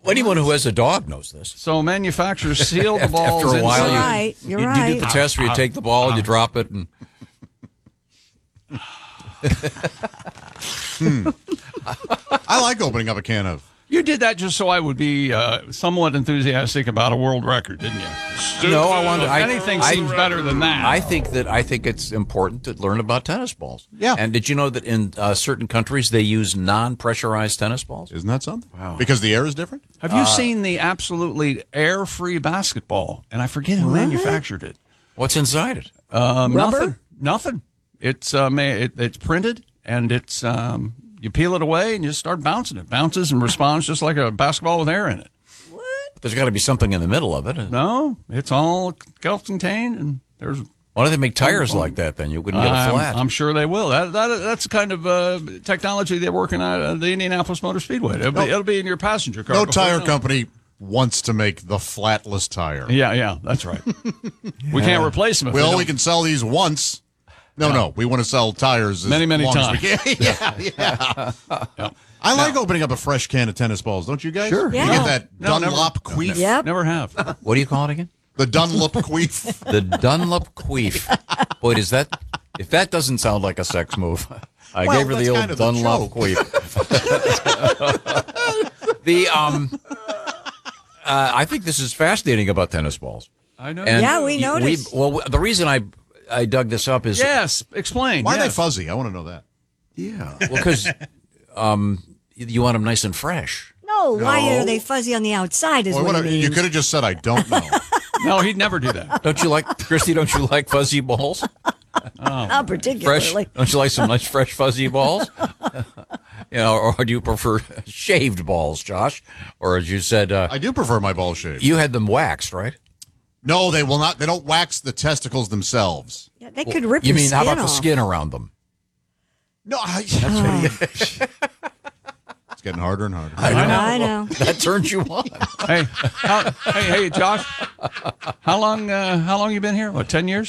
Anyone who has a dog knows this. So manufacturers seal the balls. After a while, You're you right. do the test where you take the ball, you drop it, and I like opening up a can of. You did that just so I would be somewhat enthusiastic about a world record, didn't you? no, I wanted. Anything seems better than that. I think it's important to learn about tennis balls. Yeah. And did you know that in certain countries they use non-pressurized tennis balls? Isn't that something? Wow. Because the air is different? Have you seen the absolutely air-free basketball? And I forget who manufactured it. What's inside it? Rubber? Nothing. It's it's printed and it's you peel it away and you start bouncing. It bounces and responds just like a basketball with air in it. There's got to be something in the middle of it. No, it's all self-contained, and there's. Why don't they make tires like that? Then you wouldn't get a flat. I'm sure they will. That's the kind of technology they're working on at the Indianapolis Motor Speedway. It'll be in your passenger car. No tire company wants to make the flatless tire. Yeah, that's right. We can't replace them. We can sell these once. No, we want to sell tires as many long as times. we can. yeah. I like opening up a fresh can of tennis balls, don't you guys? Sure. You Yeah. get that No, Dunlop queef. Yep. Never have. What do you call it again? The Dunlop queef. The Dunlop queef. Boy, does that? If that doesn't sound like a sex move, I Well, gave her the that's old kind of the Dunlop joke. queef. I think this is fascinating about tennis balls. I know. And Yeah, we noticed. the reason I dug this up is Yes, explain. Why are they yes. fuzzy? I want to know that. because you want them nice and fresh. No, why are they fuzzy on the outside? Is Boy, what it you means. could have just said, I don't know. No, he'd never do that. Don't you like, Christy? Don't you like fuzzy balls? Not Fresh? particularly. Don't you like some nice fresh fuzzy balls? Or do you prefer shaved balls, Josh? Or as you said, I do prefer my balls shaved. you had them waxed, right? No, they will not. They don't wax the testicles themselves. Yeah, they could rip You your mean how skin about the off. skin around them? No, it's getting harder and harder. I know. That turns you on. Hey, Josh. How long you been here? What, 10 years?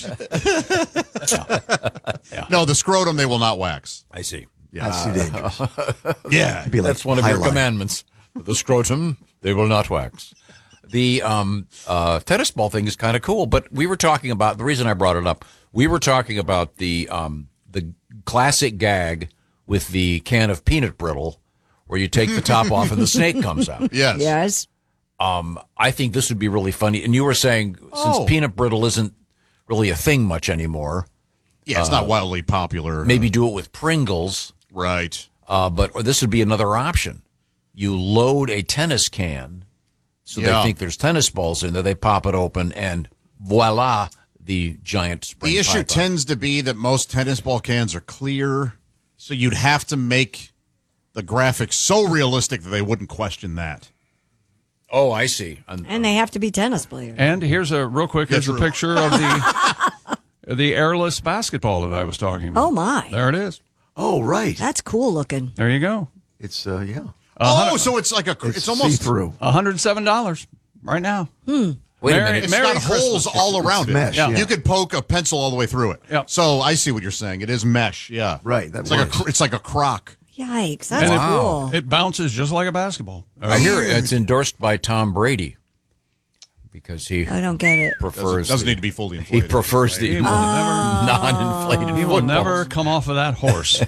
No, the scrotum they will not wax. I see. That's too dangerous. Yeah. Be like That's one of your highlight. commandments. The scrotum, they will not wax. The tennis ball thing is kind of cool, but we were talking about, the reason I brought it up, we were talking about the classic gag with the can of peanut brittle where you take the top off and the snake comes out. Yes. Yes. I think this would be really funny. And you were saying since peanut brittle isn't really a thing much anymore, Yeah, it's not wildly popular. maybe do it with Pringles. Right. But this would be another option. You load a tennis can, so Yeah. they think there's tennis balls in there. They pop it open, and voila, the giant spring The issue python. tends to be that most tennis ball cans are clear, so you'd have to make the graphics so realistic that they wouldn't question that. Oh, I see. And they have to be tennis players. And here's a picture of the airless basketball that I was talking about. Oh, my. There it is. Oh, right. That's cool looking. There you go. It's, yeah. So it's like it's almost see-through. $107 right now. Wait a minute. It's Merry got holes Christmas. all around it. mesh, yeah. You could poke a pencil all the way through it. Yep. So I see what you're saying. It is mesh. Yeah. Right, that It's like works. it's like a crock. Yikes. That's And cool. It bounces just like a basketball. I hear it's endorsed by Tom Brady because he I don't get it. prefers Doesn't need to be fully inflated. he prefers He the will non-inflated He will footballs. never come off of that horse.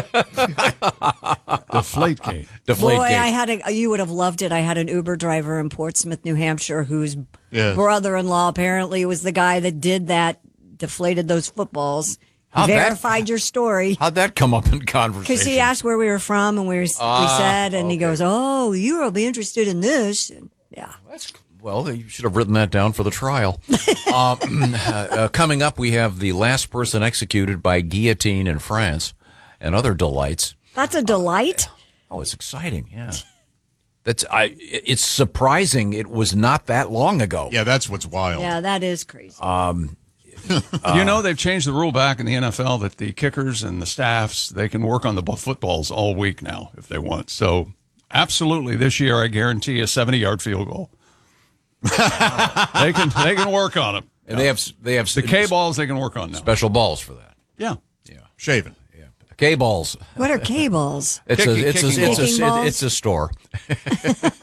Deflategate. Deflate Boy, gate. you would have loved it. I had an Uber driver in Portsmouth, New Hampshire, whose Yeah. brother-in-law apparently was the guy that did that, deflated those footballs. How'd that- Verified your story. How'd that come up in conversation? Because he asked where we were from, and we said, and he goes, "Oh, you will be interested in this." And, yeah. Well, you should have written that down for the trial. Coming up, we have the last person executed by guillotine in France and other delights. That's a delight. Oh, it's exciting, yeah. It's surprising it was not that long ago. Yeah, that's what's wild. Yeah, that is crazy. They've changed the rule back in the NFL that the kickers and the staffs, they can work on the footballs all week now if they want. So absolutely, this year I guarantee a 70-yard field goal. They can work on them. And they have The K balls they can work on now. special balls for that. Yeah. Shaven. Yeah, K balls. What are K balls? It's Kicking balls. a store.